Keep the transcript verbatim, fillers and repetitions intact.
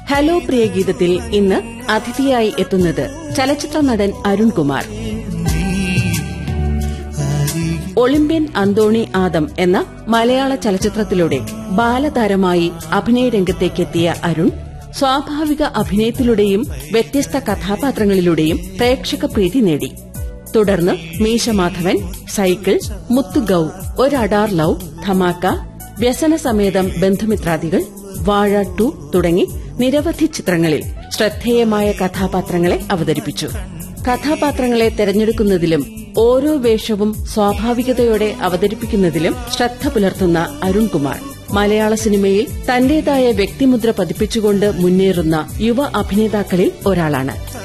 Hello പ്രിയ ഗീതത്തിൽ ഇന്ന് അതിഥിയായി എത്തുന്നത് ചലച്ചിത്ര നടൻ അരുൺകുമാർ. ഒളിമ്പ്യൻ അന്തോണി ആദം എന്ന മലയാള ചലച്ചിത്രത്തിലൂടെ ബാലതാരമായി അഭിനയരംഗത്തേക്കെത്തിയ അരുൺ സ്വാഭാവിക അഭിനയത്തിലൂടെയും വ്യത്യസ്ത കഥാപാത്രങ്ങളിലൂടെയും പ്രേക്ഷക പ്രീതി നേടി. തുടർന്ന് മീശമാധവൻ, സൈക്കിൾ, മുത്തുഗൌ, ഒരടാർ ലവ്, ധമാക്ക, വ്യസനസമേതം ബന്ധുമിത്രാദികൾ, വാഴ ടു തുടങ്ങി നിരവധി ചിത്രങ്ങളിൽ ശ്രദ്ധേയമായ കഥാപാത്രങ്ങളെ അവതരിപ്പിച്ചു. കഥാപാത്രങ്ങളെ തെരഞ്ഞെടുക്കുന്നതിലും ഓരോ വേഷവും സ്വാഭാവികതയോടെ അവതരിപ്പിക്കുന്നതിലും ശ്രദ്ധ പുലർത്തുന്ന അരുൺകുമാർ മലയാള സിനിമയിൽ തന്റേതായ വ്യക്തിമുദ്ര പതിപ്പിച്ചുകൊണ്ട് മുന്നേറുന്ന യുവ അഭിനേതാക്കളിൽ ഒരാളാണ്.